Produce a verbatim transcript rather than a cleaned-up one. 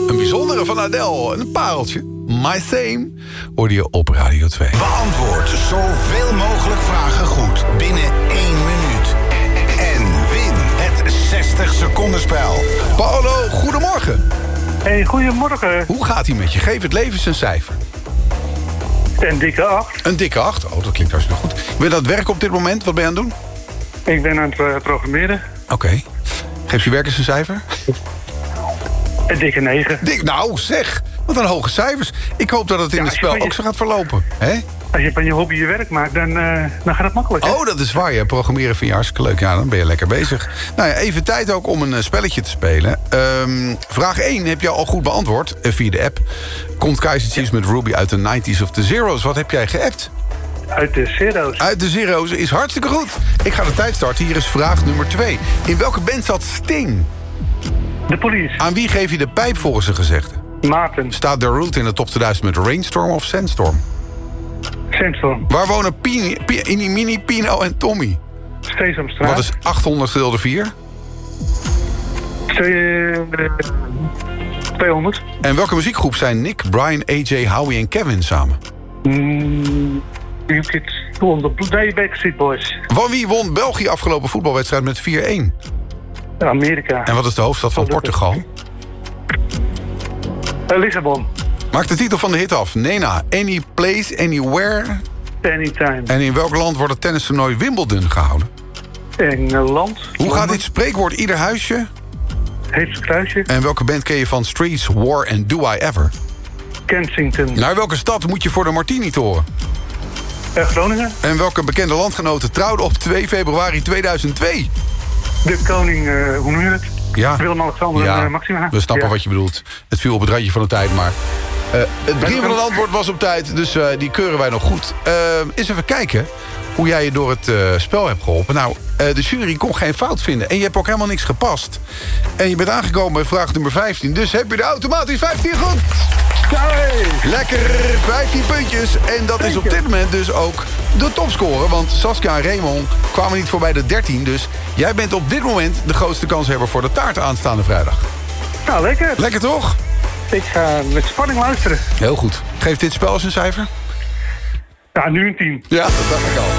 Een bijzondere van Adele. Een pareltje. My Same hoorde je op Radio twee. Beantwoord zoveel mogelijk vragen goed binnen één minuut. En win het zestig seconden spel. Paolo, goedemorgen. Hey, goedemorgen. Hoe gaat hij met je? Geef het leven zijn cijfer. Een dikke acht. Een dikke acht? Oh, dat klinkt hartstikke goed. Ben je aan het werken op dit moment? Wat ben je aan het doen? Ik ben aan het uh, programmeren. Oké. Okay. Geef je werk eens een cijfer? Een dikke negen. Dik, nou, zeg. Wat een hoge cijfers. Ik hoop dat het in Ja, het spel je... ook zo gaat verlopen. Hè? Als je van je hobby je werk maakt, dan, uh, dan gaat het makkelijk. Hè? Oh, dat is waar. Je programmeren vind je hartstikke leuk. Ja, dan ben je lekker bezig. Nou ja, even tijd ook om een spelletje te spelen. Um, vraag één heb je al goed beantwoord uh, via de app. Komt Kaiser Chiefs met Ruby uit de nineties of de zeros? Wat heb jij geappt? Uit de zero's. Uit de zero's is hartstikke goed. Ik ga de tijd starten. Hier is vraag nummer twee. In welke band zat Sting? De police. Aan wie geef je de pijp volgens een gezegde? Maarten. Staat The Root in de top tweeduizend met Rainstorm of Sandstorm? Sandstorm. Waar wonen Pini, Pini, Mini, Pino en Tommy? Steesamstraat. Wat is achthonderd gedeeld door vier? tweehonderd. En welke muziekgroep zijn Nick, Brian, A J, Howie en Kevin samen? Mm, nee, Backstreet Boys. Van wie won België afgelopen voetbalwedstrijd met vier-een? Amerika. En wat is de hoofdstad van Portugal? Uh, Lissabon. Maak de titel van de hit af. Nena, Any Place, Anywhere. Anytime. En in welk land wordt het tennistoernooi Wimbledon gehouden? Engeland. Hoe gaat dit spreekwoord ieder huisje? Heeft een kruisje. En welke band ken je van Streets, War en Do I Ever? Kensington. Naar welke stad moet je voor de Martini toren? Uh, Groningen. En welke bekende landgenoten trouwden op twee februari tweeduizend twee? De koning, uh, hoe noem je het? Ja. Willem-Alexander Ja, en uh, Maxima. we snappen ja. wat je bedoelt. Het viel op het randje van de tijd, maar... Uh, het begin van het antwoord was op tijd, dus uh, die keuren wij nog goed. Uh, eens even kijken hoe jij je door het uh, spel hebt geholpen. Nou, uh, de jury kon geen fout vinden. En je hebt ook helemaal niks gepast. En je bent aangekomen bij vraag nummer vijftien. Dus heb je er automatisch vijftien goed. Hey. Lekker, vijftien puntjes. En dat is op dit moment dus ook de topscorer. Want Saskia en Raymond kwamen niet voorbij de dertien. Dus jij bent op dit moment de grootste kanshebber voor de taart aanstaande vrijdag. Nou, lekker. Lekker toch? Ik ga met spanning luisteren. Heel goed. Geef dit spel eens een cijfer. Ja, nu een tien. Ja, dat dacht ik al.